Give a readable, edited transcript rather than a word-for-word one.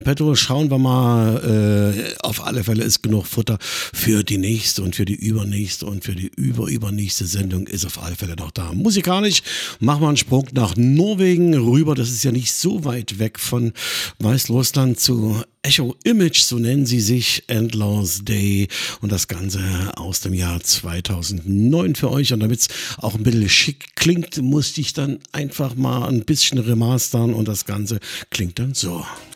Petto, schauen wir mal. Auf alle Fälle ist genug Futter für die nächste und für die übernächste und für die übernächste Sendung ist auf alle Fälle noch da. Musikalisch machen wir einen Sprung nach Norwegen rüber. Das ist ja nicht so weit weg von Weißrussland zu Echo Image, so nennen sie sich, Endless Day und das Ganze aus dem Jahr 2009 für euch. Und damit es auch ein bisschen schick klingt, musste ich dann einfach mal ein bisschen remastern und das Ganze klingt dann so.